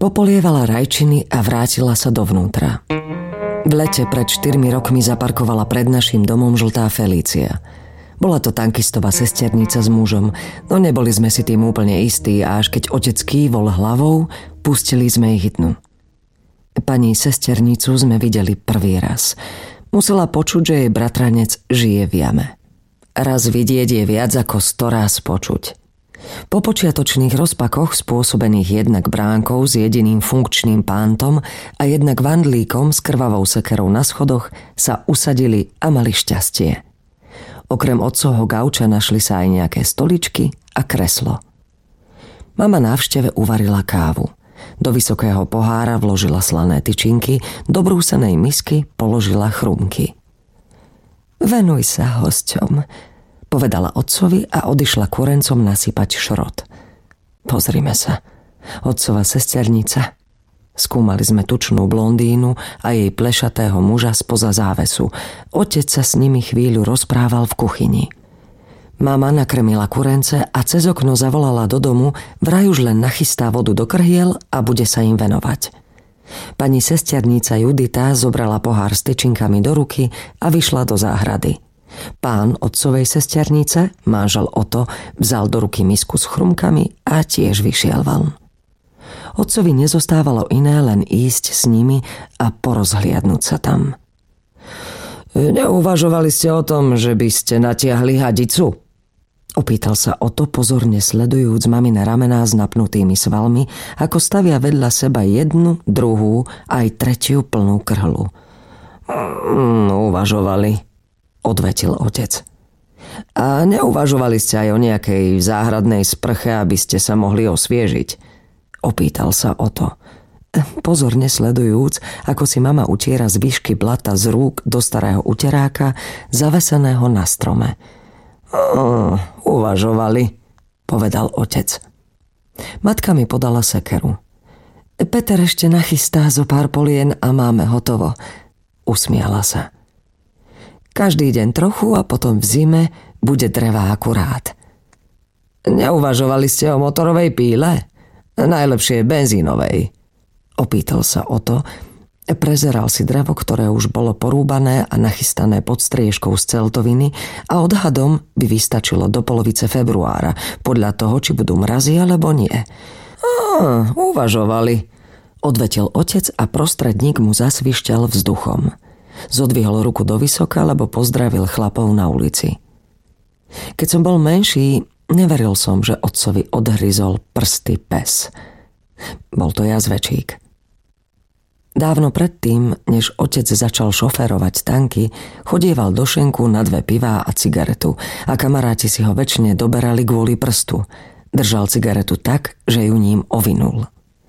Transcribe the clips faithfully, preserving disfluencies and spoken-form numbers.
Popolievala rajčiny a vrátila sa dovnútra. V lete pred štyrmi rokmi zaparkovala pred naším domom žltá Felícia. Bola to tankistová sesternica s mužom, no neboli sme si tým úplne istí a až keď otec kývol hlavou, pustili sme ich hitnú. Pani sesternicu sme videli prvý raz. Musela počuť, že jej bratranec žije v jame. Raz vidieť je viac ako sto raz počuť. Po počiatočných rozpakoch spôsobených jednak bránkou s jediným funkčným pántom a jednak vandlíkom s krvavou sekerou na schodoch sa usadili a mali šťastie. Okrem otcovho gauča našli sa aj nejaké stoličky a kreslo. Mama návšteve uvarila kávu. Do vysokého pohára vložila slané tyčinky, do brúsenej misky položila chrumky. Venuj sa hosťom, povedala otcovi a odišla kurencom nasypať šrot. Pozrime sa. Otcova sesternica. Skúmali sme tučnú blondínu a jej plešatého muža spoza závesu. Otec sa s nimi chvíľu rozprával v kuchyni. Mama nakrmila kurence a cez okno zavolala do domu, vraj už len nachystá vodu do krhiel a bude sa im venovať. Pani sesternica Judita zobrala pohár s tyčinkami do ruky a vyšla do záhrady. Pán otcovej sesternice, manžel Oto, vzal do ruky misku s chrumkami a tiež vyšiel von. Otcovi nezostávalo iné len ísť s nimi a porozhliadnúť sa tam. Neuvažovali ste o tom, že by ste natiahli hadicu? Opýtal sa Oto, pozorne sledujúc mamine ramená s napnutými svalmi, ako stavia vedľa seba jednu, druhú, aj tretiu plnú krhlu. Mm, uvažovali, odvetil otec. A neuvažovali ste aj o nejakej záhradnej sprche, aby ste sa mohli osviežiť? Opýtal sa Oto. Pozorne sledujúc, ako si mama utiera zvyšky blata z rúk do starého uteráka, zaveseného na strome. Oh, uvažovali, povedal otec. Matka mi podala sekeru. Peter ešte nachystá zo pár polien a máme hotovo. Usmiala sa. Každý deň trochu a potom v zime bude dreva akurát. Neuvažovali ste o motorovej píle? Najlepšie benzínovej. Opýtal sa Oto. Prezeral si drevo, ktoré už bolo porúbané a nachystané pod striežkou z celtoviny a odhadom by vystačilo do polovice februára, podľa toho, či budú mrazy alebo nie. Á, uvažovali, odvetil otec a prostredník mu zasvišťal vzduchom. Zodvihol ruku do vysoka, lebo pozdravil chlapov na ulici. Keď som bol menší, neveril som, že otcovi odhryzol prsty pes. Bol to jazvečík. Dávno predtým, než otec začal šoférovať tanky, chodieval do šenku na dve pivá a cigaretu a kamaráti si ho väčšine doberali kvôli prstu. Držal cigaretu tak, že ju ním ovinul.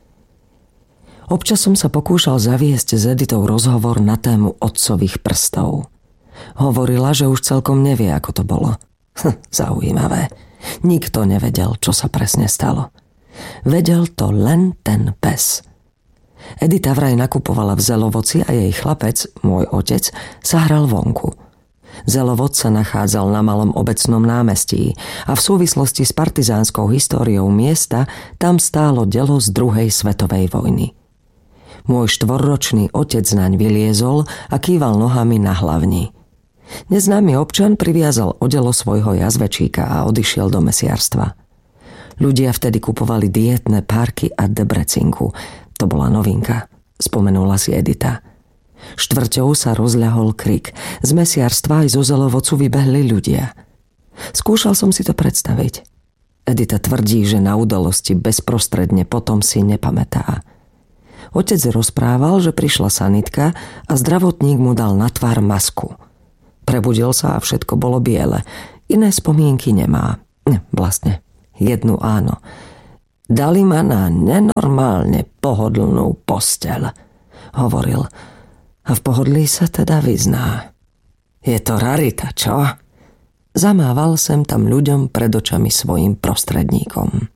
Občas som sa pokúšal zaviesť s Editou rozhovor na tému otcových prstov. Hovorila, že už celkom nevie, ako to bolo. Hm, zaujímavé. Nikto nevedel, čo sa presne stalo. Vedel to len ten pes. Edita vraj nakupovala v Zelovoci a jej chlapec, môj otec, sa hral vonku. Zelovoc sa nachádzal na malom obecnom námestí a v súvislosti s partizánskou históriou miesta tam stálo delo z druhej svetovej vojny. Môj štvorročný otec naň vyliezol a kýval nohami na hlavni. Neznámy občan priviazal odelo svojho jazvečíka a odišiel do mesiarstva. Ľudia vtedy kupovali dietné párky a debrecinku. To bola novinka, spomenula si Edita. Štvrťou sa rozľahol krik. Z mesiarstva aj zo Zelovocu vybehli ľudia. Skúšal som si to predstaviť. Edita tvrdí, že na udalosti bezprostredne potom si nepamätá. Otec rozprával, že prišla sanitka a zdravotník mu dal na tvár masku. Prebudil sa a všetko bolo biele. Iné spomienky nemá. Vlastne, jednu áno. Dali ma na nenormálne pohodlnú posteľ, hovoril. A v pohodlí sa teda vyzná. Je to rarita, čo? Zamával sem tam ľuďom pred očami svojim prostredníkom.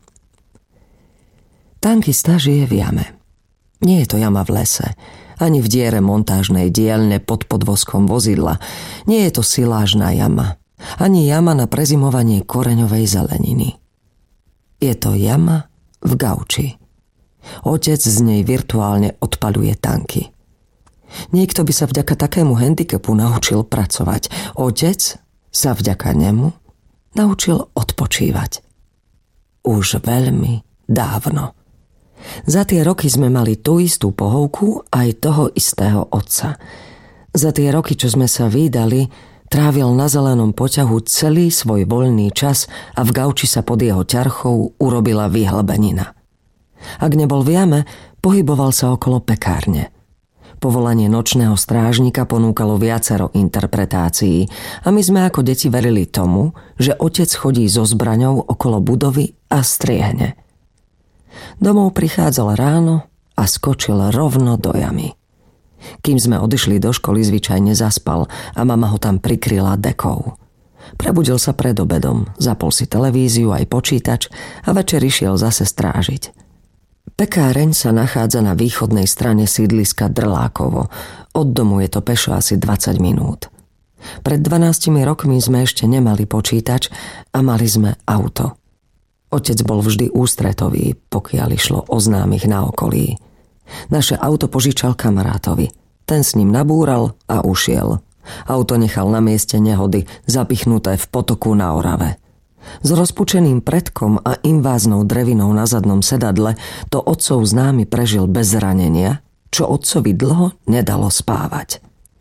Tankista žije v jame. Nie je to jama v lese, ani v diere montážnej dielne pod podvozkom vozidla. Nie je to silážna jama, ani jama na prezimovanie koreňovej zeleniny. Je to jama v gauči. Otec z nej virtuálne odpaľuje tanky. Niekto by sa vďaka takému handicapu naučil pracovať. Otec sa vďaka nemu naučil odpočívať. Už veľmi dávno. Za tie roky sme mali tú istú pohovku aj toho istého otca. Za tie roky, čo sme sa vídali, trávil na zelenom poťahu celý svoj voľný čas a v gauči sa pod jeho ťarchou urobila vyhlbenina. Ak nebol v jame, pohyboval sa okolo pekárne. Povolanie nočného strážnika ponúkalo viacero interpretácií a my sme ako deti verili tomu, že otec chodí so zbraňou okolo budovy a striehne. Domov prichádzal ráno a skočil rovno do jamy. Kým sme odišli do školy, zvyčajne zaspal a mama ho tam prikryla dekou. Prebudil sa pred obedom, zapol si televíziu aj počítač a večer išiel zase strážiť. Pekáreň sa nachádza na východnej strane sídliska Drlákovo. Od domu je to pešo asi dvadsať minút. Pred dvanástimi rokmi sme ešte nemali počítač a mali sme auto. Otec bol vždy ústretový, pokiaľ išlo o známych na okolí. Naše auto požičal kamarátovi. Ten s ním nabúral a ušiel. Auto nechal na mieste nehody, zapichnuté v potoku na Orave. S rozpučeným predkom a inváznou drevinou na zadnom sedadle to otcov známy prežil bez zranenia, čo otcovi dlho nedalo spávať.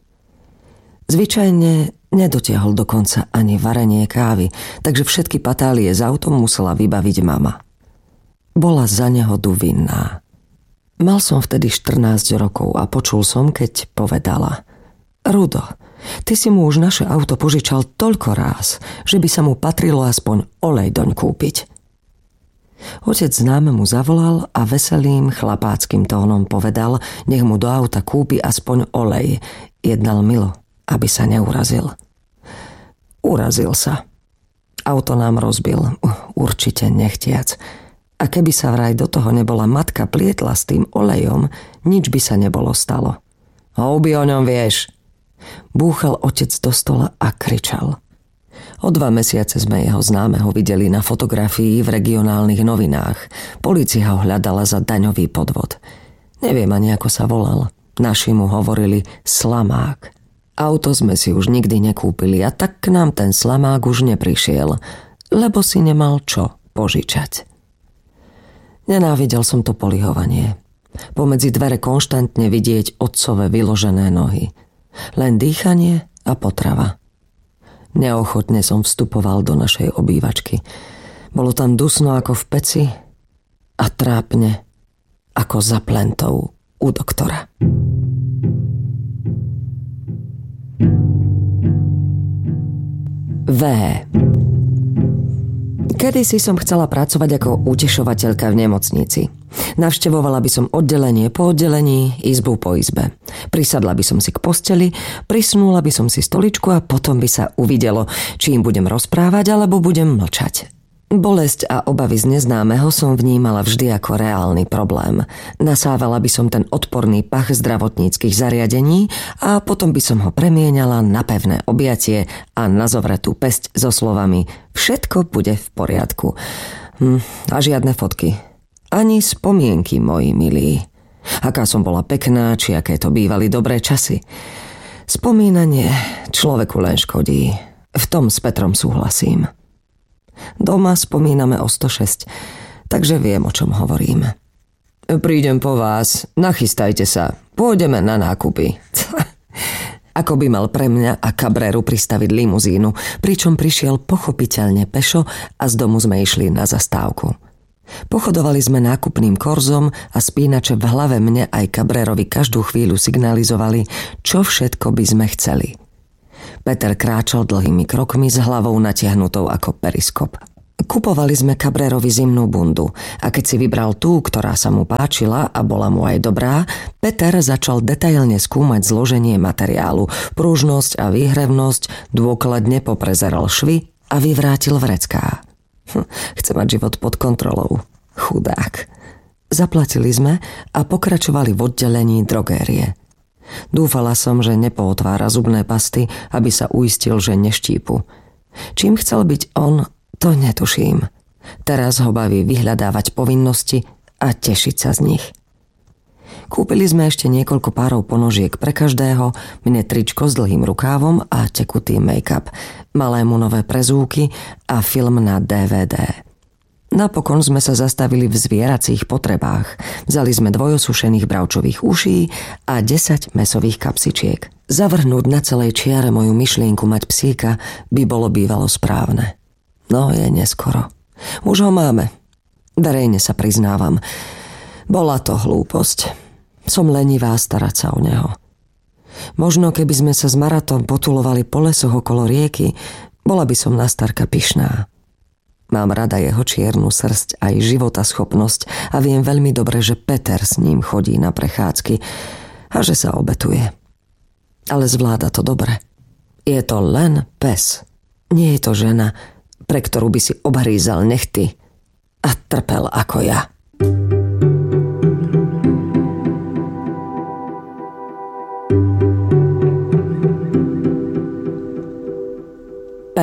Zvyčajne nedotiahol dokonca ani varenie kávy, takže všetky patálie s autom musela vybaviť mama. Bola za nehodu vinná. Mal som vtedy štrnásť rokov a počul som, keď povedala: Rudo, ty si mu už naše auto požičal toľko ráz, že by sa mu patrilo aspoň olej doň kúpiť. Otec známemu zavolal a veselým chlapáckym tónom povedal, nech mu do auta kúpi aspoň olej. Jednal milo, aby sa neurazil. Urazil sa. Auto nám rozbil, určite nechtiac. A keby sa vraj do toho nebola matka plietla s tým olejom, nič by sa nebolo stalo. Houby o ňom vieš. Búchal otec do stola a kričal. O dva mesiace sme jeho známeho videli na fotografii v regionálnych novinách. Polícia ho hľadala za daňový podvod. Neviem ani ako sa volal. Naši mu hovorili Slamák. Auto sme si už nikdy nekúpili a tak k nám ten Slamák už neprišiel, lebo si nemal čo požičať. Nenávidel som to polihovanie. Pomedzi dvere konštantne vidieť otcové vyložené nohy. Len dýchanie a potrava. Neochotne som vstupoval do našej obývačky. Bolo tam dusno ako v peci a trápne ako za plentou u doktora. V. Kedysi som chcela pracovať ako utešovateľka v nemocnici. Navštevovala by som oddelenie po oddelení, izbu po izbe. Prisadla by som si k posteli, prisnula by som si stoličku a potom by sa uvidelo, či im budem rozprávať alebo budem mlčať. Bolesť a obavy z neznámeho som vnímala vždy ako reálny problém. Nasávala by som ten odporný pach zdravotníckych zariadení a potom by som ho premieňala na pevné objatie a na zovretú pesť so slovami všetko bude v poriadku. Hm, a žiadne fotky. Ani spomienky, moji milí. Aká som bola pekná, či aké to bývali dobré časy. Spomínanie človeku len škodí. V tom s Petrom súhlasím. Doma spomíname o sto šesť, takže viem, o čom hovorím. Prídem po vás, nachystajte sa, pôjdeme na nákupy. Ako by mal pre mňa a Cabreru pristaviť limuzínu, pričom prišiel pochopiteľne pešo a z domu sme išli na zastávku. Pochodovali sme nákupným korzom a spínače v hlave mne aj Cabrerovi každú chvíľu signalizovali, čo všetko by sme chceli. Peter kráčal dlhými krokmi s hlavou natiahnutou ako periskop. Kupovali sme Cabrerovi zimnú bundu a keď si vybral tú, ktorá sa mu páčila a bola mu aj dobrá, Peter začal detailne skúmať zloženie materiálu, pružnosť a výhrevnosť, dôkladne poprezeral švy a vyvrátil vrecká. Hm, chce mať život pod kontrolou. Chudák. Zaplatili sme a pokračovali v oddelení drogérie. Dúfala som, že nepootvára zubné pasty, aby sa uistil, že neštípu. Čím chcel byť on, to netuším. Teraz ho baví vyhľadávať povinnosti a tešiť sa z nich. Kúpili sme ešte niekoľko párov ponožiek pre každého, mne tričko s dlhým rukávom a tekutý make-up, malému nové prezúky a film na dé vé dé. Napokon sme sa zastavili v zvieracích potrebách. Vzali sme dvojosušených bravčových uší a desať mäsových kapsičiek. Zavrhnúť na celej čiare moju myšlienku mať psíka by bolo bývalo správne. No je neskoro. Už ho máme. Verejne sa priznávam. Bola to hlúposť. Som lenivá starať sa o neho. Možno keby sme sa s Maratom potulovali po lesoch okolo rieky, bola by som na Starka pyšná. Mám rada jeho čiernu srsť aj životaschopnosť a viem veľmi dobre, že Peter s ním chodí na prechádzky a že sa obetuje. Ale zvláda to dobre. Je to len pes. Nie je to žena, pre ktorú by si obhrízal nechty a trpel ako ja. P.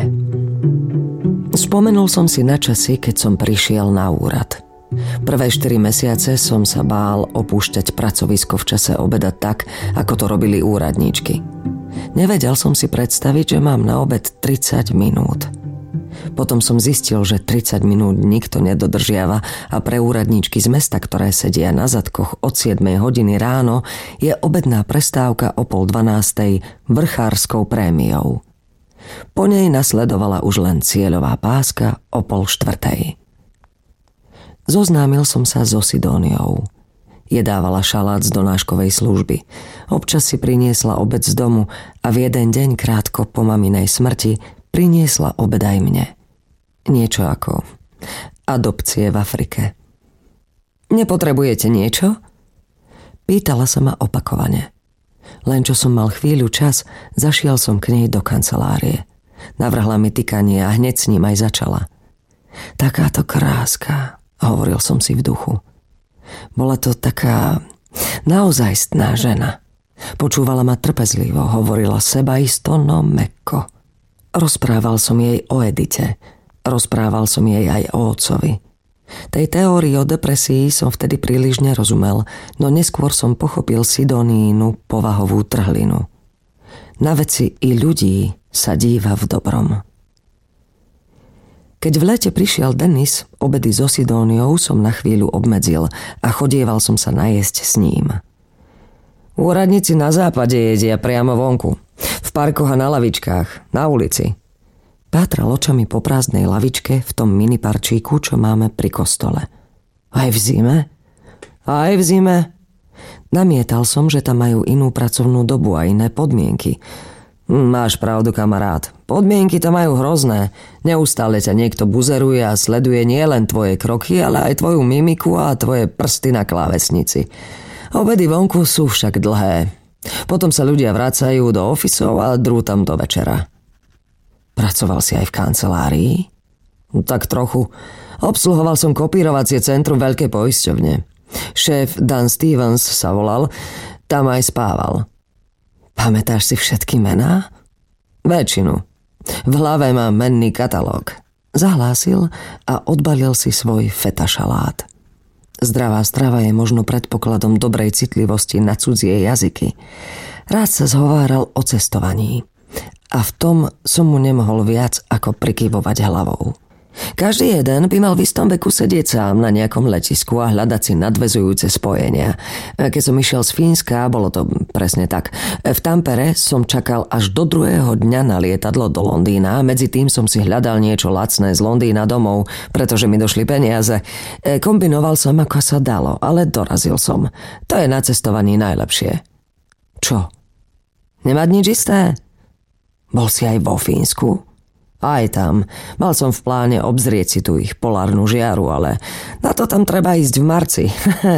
Spomenul som si na časy, keď som prišiel na úrad. Prvé štyri mesiace som sa bál opúšťať pracovisko v čase obeda tak, ako to robili úradníčky. Nevedel som si predstaviť, že mám na obed tridsať minút. Potom som zistil, že tridsať minút nikto nedodržiava a pre úradníčky z mesta, ktoré sedia na zadkoch od siedmej hodiny ráno, je obedná prestávka o pol dvanástej vrchárskou prémiou. Po nej nasledovala už len cieľová páska o pol štvrtej. Zoznámil som sa so Sidóniou. Jedávala šalát z donáškovej služby. Občas si priniesla obed z domu a v jeden deň krátko po maminej smrti priniesla obed aj mne. Niečo ako adopcie v Afrike. Nepotrebujete niečo? Pýtala sa ma opakovane. Len čo som mal chvíľu čas, zašiel som k nej do kancelárie. Navrhla mi tykanie a hneď s ním aj začala. Takáto kráska, hovoril som si v duchu. Bola to taká naozajstná žena. Počúvala ma trpezlivo, hovorila sebaisto, no mäkko. Rozprával som jej o Edite. Rozprával som jej aj o otcovi. Tej teórii o depresii som vtedy príliš nerozumel, no neskôr som pochopil Sidóniinu povahovú trhlinu. Na veci i ľudí sa díva v dobrom. Keď v lete prišiel Denis, obedy so Sidóniou som na chvíľu obmedzil a chodieval som sa najesť s ním. Úradníci na západe jedia priamo vonku, v parkoch a na lavičkách, na ulici. Pátral očami po prázdnej lavičke v tom miniparčíku, čo máme pri kostole. Aj v zime? Aj v zime? Namietal som, že tam majú inú pracovnú dobu a iné podmienky. Máš pravdu, kamarát. Podmienky tam majú hrozné. Neustále ťa niekto buzeruje a sleduje nielen tvoje kroky, ale aj tvoju mimiku a tvoje prsty na klávesnici. Obedy vonku sú však dlhé. Potom sa ľudia vracajú do ofisov a drú tam do večera. Pracoval si aj v kancelárii? Tak trochu. Obsluhoval som kopírovacie centrum veľkej poisťovne. Šéf Dan Stevens sa volal, tam aj spával. Pamätáš si všetky mená? Väčšinu. V hlave mám menný katalóg. Zahlásil a odbalil si svoj feta šalát. Zdravá strava je možno predpokladom dobrej citlivosti na cudzie jazyky. Rád sa zhováral o cestovaní. A v tom som mu nemohol viac ako prikyvovať hlavou. Každý jeden by mal v istom veku sedieť sám na nejakom letisku a hľadať si nadväzujúce spojenia. Keď som išiel z Fínska, bolo to presne tak. V Tampere som čakal až do druhého dňa na lietadlo do Londýna. Medzi tým som si hľadal niečo lacné z Londýna domov, pretože mi došli peniaze. Kombinoval som ako sa dalo, ale dorazil som. To je na cestovaní najlepšie. Čo? Nemať nič isté? Bol si aj vo Fínsku? Aj tam. Mal som v pláne obzrieť si tu ich polárnu žiaru, ale na to tam treba ísť v marci.